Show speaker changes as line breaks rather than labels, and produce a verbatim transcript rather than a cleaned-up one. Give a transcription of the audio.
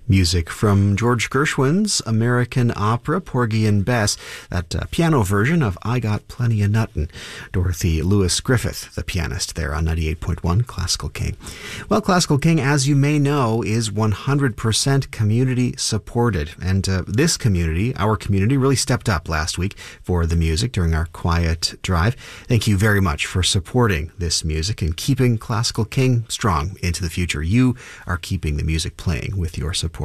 Music from George Gershwin's American opera, Porgy and Bess, that uh, piano version of I Got Plenty of Nuttin'. Dorothy Lewis Griffith, the pianist there on ninety-eight point one Classical King. Well, Classical King, as you may know, is one hundred percent community supported. And uh, this community, our community, really stepped up last week for the music during our quiet drive. Thank you very much for supporting this music and keeping Classical King strong into the future. You are keeping the music playing with your support.